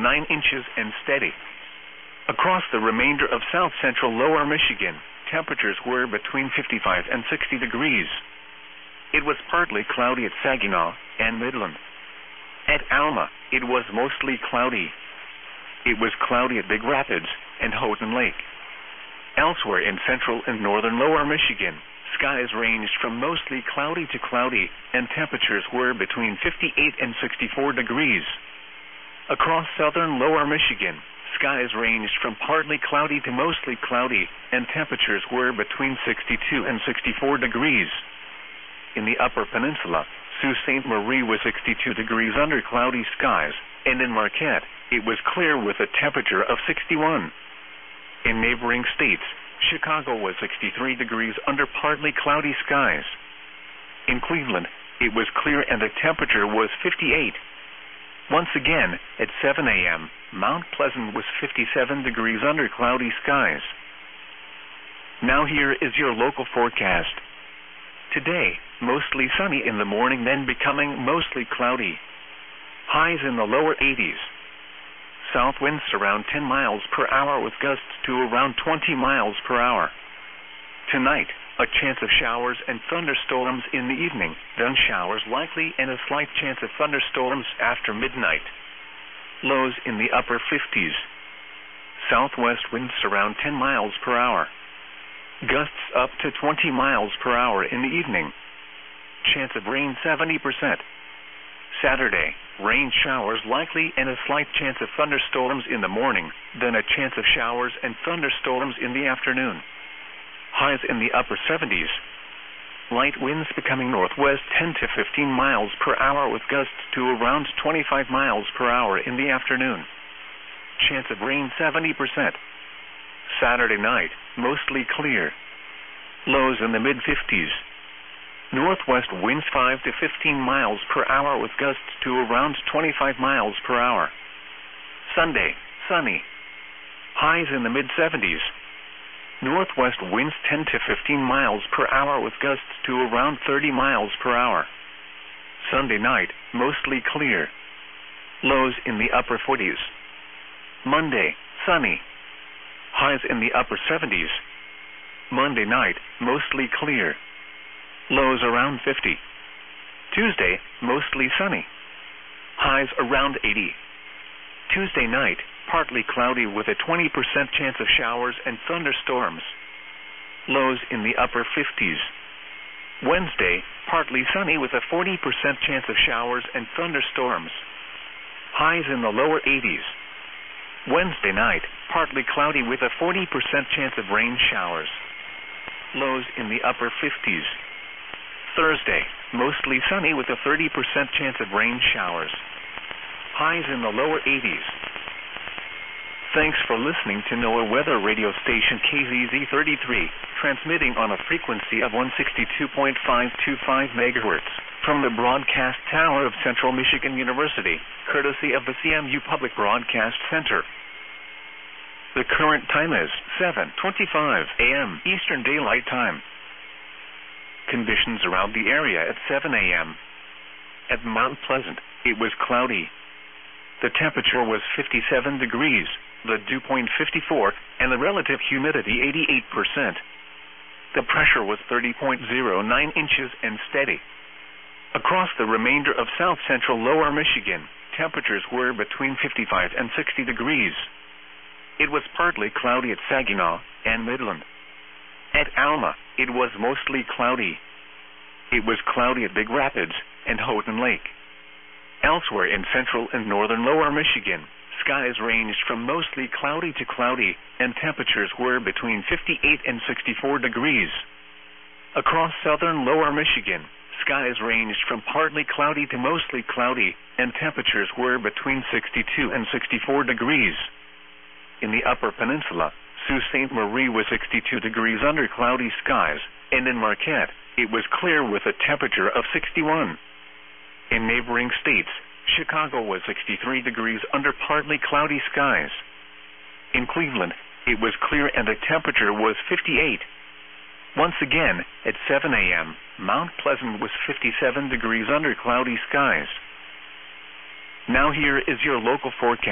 9 inches and steady. Across the remainder of south-central lower Michigan, temperatures were between 55 and 60 degrees. It was partly cloudy at Saginaw and Midland. At Alma, it was mostly cloudy. It was cloudy at Big Rapids and Houghton Lake. Elsewhere in central and northern lower Michigan, skies ranged from mostly cloudy to cloudy, and temperatures were between 58 and 64 degrees. Across southern lower Michigan, skies ranged from partly cloudy to mostly cloudy, and temperatures were between 62 and 64 degrees. In the upper peninsula, Sault Ste. Marie was 62 degrees under cloudy skies, and in Marquette, it was clear with a temperature of 61. In neighboring states, Chicago was 63 degrees under partly cloudy skies. In Cleveland, it was clear and the temperature was 58. Once again, at 7 a.m., Mount Pleasant was 57 degrees under cloudy skies. Now here is your local forecast. Today, mostly sunny in the morning, then becoming mostly cloudy. Highs in the lower 80s. South winds around 10 miles per hour with gusts to around 20 miles per hour. Tonight, a chance of showers and thunderstorms in the evening, then showers likely and a slight chance of thunderstorms after midnight. Lows in the upper 50s. Southwest winds around 10 miles per hour. Gusts up to 20 miles per hour in the evening. Chance of rain 70%. Saturday, rain showers likely and a slight chance of thunderstorms in the morning, then a chance of showers and thunderstorms in the afternoon. Highs in the upper 70s. Light winds becoming northwest 10 to 15 miles per hour with gusts to around 25 miles per hour in the afternoon. Chance of rain 70%. Saturday night, mostly clear. Lows in the mid-50s. Northwest winds 5 to 15 miles per hour with gusts to around 25 miles per hour. Sunday, sunny. Highs in the mid-70s. Northwest winds 10 to 15 miles per hour with gusts to around 30 miles per hour. Sunday night, mostly clear. Lows in the upper 40s. Monday, sunny. Highs in the upper 70s. Monday night, mostly clear. Lows around 50. Tuesday, mostly sunny. Highs around 80. Tuesday night, partly cloudy with a 20% chance of showers and thunderstorms. Lows in the upper 50s. Wednesday, partly sunny with a 40% chance of showers and thunderstorms. Highs in the lower 80s. Wednesday night, partly cloudy with a 40% chance of rain showers. Lows in the upper 50s. Thursday, mostly sunny with a 30% chance of rain showers. Highs in the lower 80s. Thanks for listening to NOAA Weather Radio Station KZZ33, transmitting on a frequency of 162.525 MHz from the broadcast tower of Central Michigan University, courtesy of the CMU Public Broadcast Center. The current time is 7:25 a.m. Eastern Daylight Time. Conditions around the area at 7 a.m. At Mount Pleasant, it was cloudy. The temperature was 57 degrees, the dew point 54, and the relative humidity 88%. The pressure was 30.09 inches and steady. Across the remainder of south-central lower Michigan, temperatures were between 55 and 60 degrees. It was partly cloudy at Saginaw and Midland. At Alma, it was mostly cloudy. It was cloudy at Big Rapids and Houghton Lake. Elsewhere in central and northern lower Michigan, skies ranged from mostly cloudy to cloudy, and temperatures were between 58 and 64 degrees. Across southern lower Michigan, skies ranged from partly cloudy to mostly cloudy, and temperatures were between 62 and 64 degrees. In the upper peninsula, Sault Ste. Marie was 62 degrees under cloudy skies, and in Marquette, it was clear with a temperature of 61. In neighboring states, Chicago was 63 degrees under partly cloudy skies. In Cleveland, it was clear and the temperature was 58. Once again, at 7 a.m., Mount Pleasant was 57 degrees under cloudy skies. Now here is your local forecast.